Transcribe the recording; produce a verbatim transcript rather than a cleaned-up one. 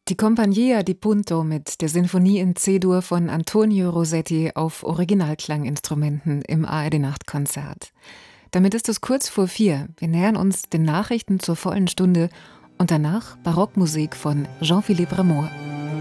Die Compagnia di Punto mit der Sinfonie in C-Dur von Antonio Rossetti auf Originalklanginstrumenten im A R D-Nachtkonzert. Damit ist es kurz vor vier. Wir nähern uns den Nachrichten zur vollen Stunde und danach Barockmusik von Jean-Philippe Rameau.